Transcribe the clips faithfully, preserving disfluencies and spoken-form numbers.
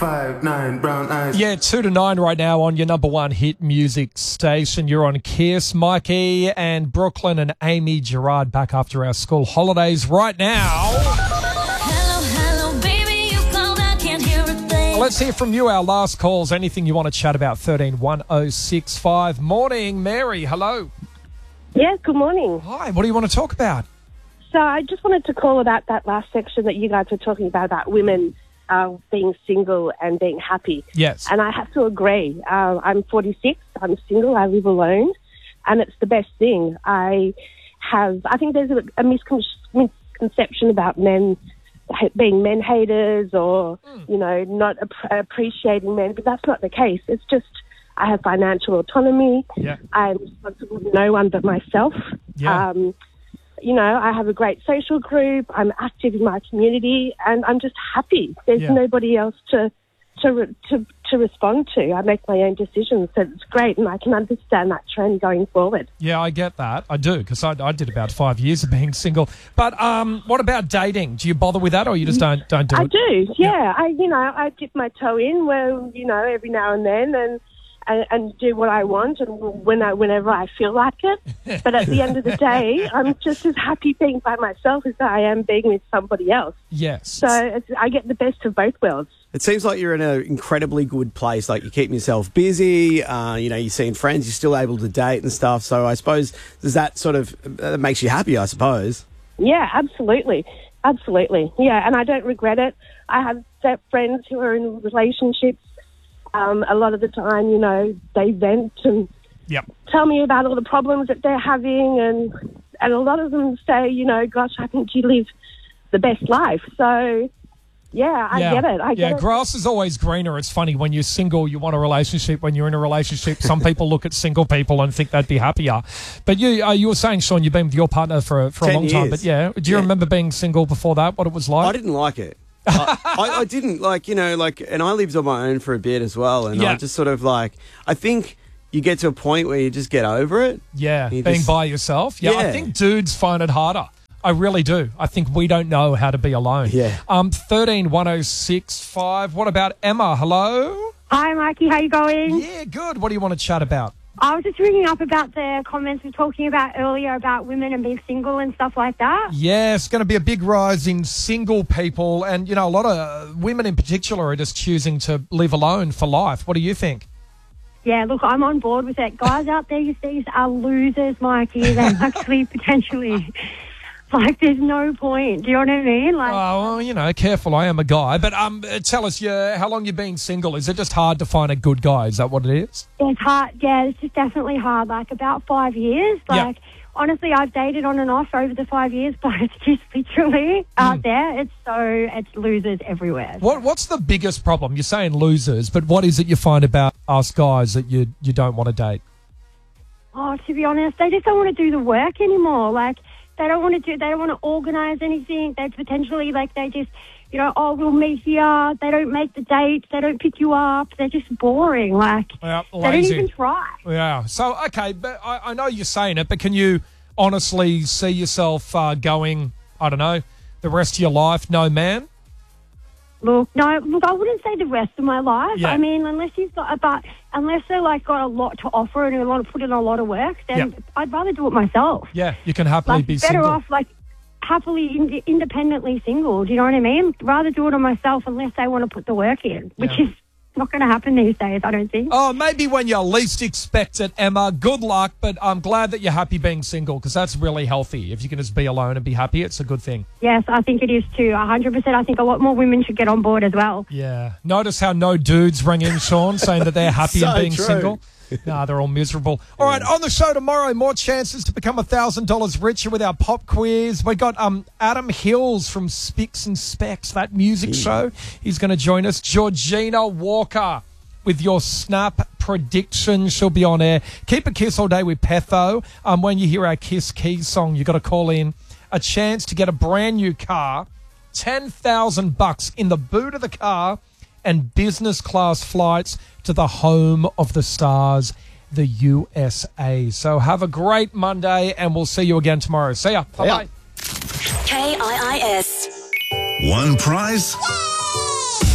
five, nine, brown eyes. Yeah, two to nine right now on your number one hit music station. You're on Kiss. Mikey and Brooklyn and Amy Gerard back after our school holidays right now. Hello, hello, baby, you called, I can't hear a thing. Let's hear from you. Our last calls. Anything you want to chat about? thirteen one oh six five. Morning, Mary. Hello. Yeah, good morning. Hi. What do you want to talk about? So I just wanted to call about that last section that you guys were talking about, about women uh, being single and being happy. Yes. And I have to agree. Uh, I'm forty-six. I'm single. I live alone. And it's the best thing. I have, I think there's a, a miscon- misconception about men being men haters or, mm. you know, not ap- appreciating men, but that's not the case. It's just I have financial autonomy. Yeah. I'm responsible for no one but myself. Yeah. Um, you know, I have a great social group. I'm active in my community, and I'm just happy. There's Yeah. nobody else to to re- to to respond to. I make my own decisions, so it's great, and I can understand that trend going forward. Yeah, I get that. I do, because I, I did about five years of being single. But um, what about dating? Do you bother with that, or you just don't don't do I it? do, yeah. I you know I dip my toe in where you know every now and then, and. And, and do what I want and when I, whenever I feel like it. But at the end of the day, I'm just as happy being by myself as I am being with somebody else. Yes. So it's, I get the best of both worlds. It seems like you're in an incredibly good place. Like, you're keeping yourself busy, uh, you know, you're seeing friends, you're still able to date and stuff. So I suppose, does that sort of, that makes you happy, I suppose? Yeah, absolutely. Absolutely. Yeah, and I don't regret it. I have set friends who are in relationships. Um, a lot of the time, you know, they vent and Yep. tell me about all the problems that they're having, and and a lot of them say, you know, gosh, I think you live the best life. So, yeah, I yeah. get it. I get yeah, it. grass is always greener. It's funny, when you're single, you want a relationship. When you're in a relationship, some people look at single people and think they'd be happier. But you uh, you were saying, Sean, you've been with your partner for, a- for a Ten long time. years. But yeah, do you Yeah. remember being single before that, what it was like? I didn't like it. I, I, I didn't like, you know, like, and I lived on my own for a bit as well. And Yeah. I just sort of like, I think you get to a point where you just get over it. Yeah, You being just- by yourself. Yeah, I Yeah. think dudes find it harder. I really do. I think we don't know how to be alone. Yeah. Um, thirteen one oh six five. What about Emma? Hello? Hi, Mikey. How you going? Yeah, good. What do you want to chat about? I was just ringing up about the comments we were talking about earlier about women and being single and stuff like that. Yeah, it's going to be a big rise in single people. And, you know, a lot of uh, women in particular are just choosing to live alone for life. What do you think? Yeah, look, I'm on board with it. Guys out there, you see, are losers, Mikey. They're actually potentially... Like, there's no point. Do you know what I mean? Like, Oh, well, you know, careful. I am a guy. But um, tell us, yeah, how long you've been single? Is it just hard to find a good guy? Is that what it is? it's hard. Yeah, it's just definitely hard. Like, about five years. Yeah. Like, honestly, I've dated on and off over the five years, but it's just literally out there. It's so, it's losers everywhere. What What's the biggest problem? You're saying losers, but what is it you find about us guys that you you don't want to date? Oh, to be honest, they just don't want to do the work anymore. Like, they don't want to do, they don't want to organise anything. They potentially, like, they just, you know, oh, we'll meet here. They don't make the dates. They don't pick you up. They're just boring. Like, Yeah, they don't lazy. even try. Yeah. So, okay, but I, I know you're saying it, but can you honestly see yourself uh, going, I don't know, the rest of your life, no man? Look, no, look, I wouldn't say the rest of my life. Yeah. I mean, unless you've got, but unless they're like got a lot to offer and a lot put in a lot of work, then Yep. I'd rather do it myself. Yeah, you can happily Like, be better single. off like happily ind- independently single. Do you know what I mean? Rather do it on myself unless they want to put the work in, which Yeah. is not going to happen these days, I don't think. Oh, maybe when you least expect it, Emma. Good luck, but I'm glad that you're happy being single, because that's really healthy. If you can just be alone and be happy, it's a good thing. Yes, I think it is too. one hundred percent. I think a lot more women should get on board as well. Yeah. Notice how no dudes ring in, Sean, saying that they're happy So and being true. single. Nah, they're all miserable. All right, on the show tomorrow, more chances to become one thousand dollars richer with our pop quiz. We got um Adam Hills from Spicks and Specs, that music show. He's going to join us. Georgina Walker with your Snap prediction. She'll be on air. Keep a Kiss all day with Petho. Um, when you hear our Kiss Keys song, you got to call in. A chance to get a brand new car, ten thousand bucks in the boot of the car, and business class flights to the home of the stars, the U S A. So have a great Monday, and we'll see you again tomorrow. See ya. Bye-bye. K I I S. One prize?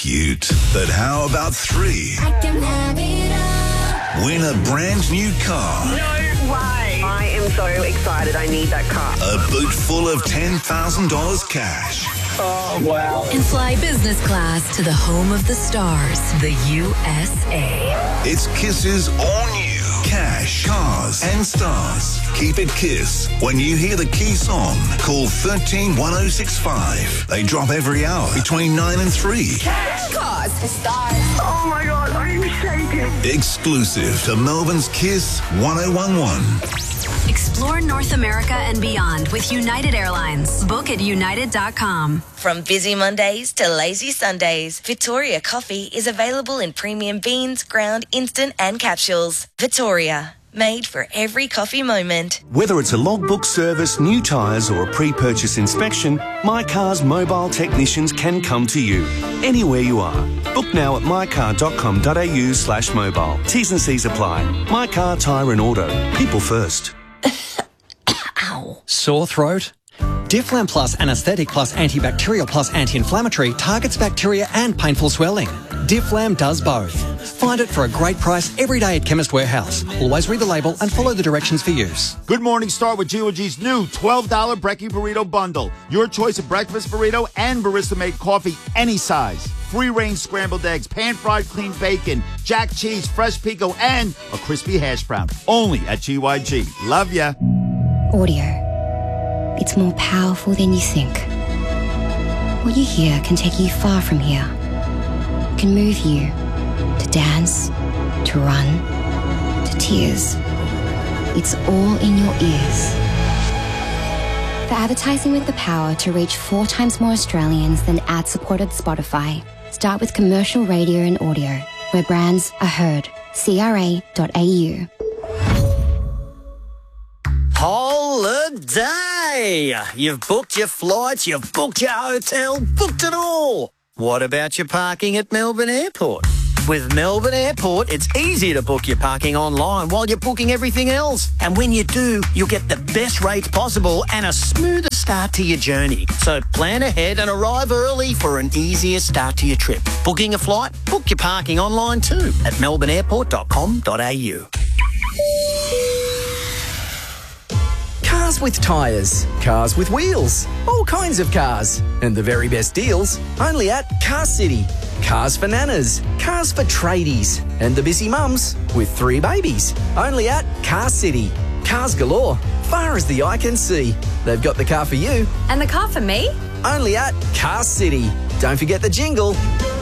cute. But how about three? I can have it all. Win a brand new car. No way. I am so excited. I need that car. A boot full of ten thousand dollars cash. Oh, wow. And fly business class to the home of the stars, the U S A. It's Kiss's all new cash, cars and stars. Keep it Kiss. When you hear the key song, call one three one oh six five. They drop every hour between nine and three. Cars for stars. Oh, my God. I'm shaking. Exclusive to Melbourne's Kiss one oh one one. Explore North America and beyond with United Airlines. Book at united dot com. From busy Mondays to lazy Sundays, Victoria Coffee is available in premium beans, ground, instant and capsules. Victoria, made for every coffee moment. Whether it's a logbook service, new tyres or a pre-purchase inspection, My Car's mobile technicians can come to you anywhere you are. Book now at my car dot com dot a u slash mobile. T's and C's apply. My Car, Tyre and Auto. People first. Sore throat? Difflam Plus Anesthetic Plus Antibacterial Plus Anti-Inflammatory targets bacteria and painful swelling. Difflam does both. Find it for a great price every day at Chemist Warehouse. Always read the label and follow the directions for use. Good morning, start with G O G's new twelve dollar Brekkie Burrito Bundle. Your choice of breakfast burrito and barista-made coffee, any size. Free-range scrambled eggs, pan-fried clean bacon, jack cheese, fresh pico, and a crispy hash brown. Only at G Y G. Love ya. Audio. It's more powerful than you think. What you hear can take you far from here. It can move you to dance, to run, to tears. It's all in your ears. For advertising with the power to reach four times more Australians than ad-supported Spotify, start with commercial radio and audio, where brands are heard. C R A dot A U. Holiday! You've booked your flights, you've booked your hotel, booked it all. What about your parking at Melbourne Airport? With Melbourne Airport, it's easy to book your parking online while you're booking everything else. And when you do, you'll get the best rates possible and a smoother start to your journey. So plan ahead and arrive early for an easier start to your trip. Booking a flight? Book your parking online too at melbourne airport dot com dot a u. Cars with tyres, cars with wheels, all kinds of cars. And the very best deals, only at Car City. Cars for nanas, cars for tradies, and the busy mums with three babies. Only at Car City. Cars galore, far as the eye can see. They've got the car for you. And the car for me? Only at Car City. Don't forget the jingle.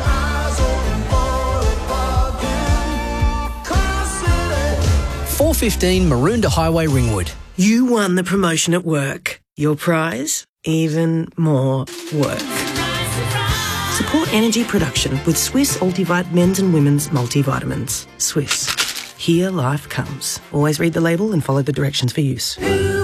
four fifteen Maroondah Highway, Ringwood. You won the promotion at work. Your prize? Even more work. Support energy production with Swiss Ultivite men's and women's multivitamins. Swiss. Here life comes. Always read the label and follow the directions for use.